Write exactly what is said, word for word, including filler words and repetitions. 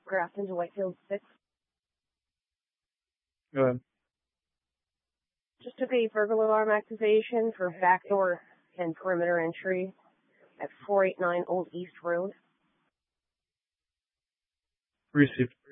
Grafton to Whitefield six. Go ahead. Just took a burglar alarm activation for backdoor and perimeter entry at four eighty-nine Old East Road. Received.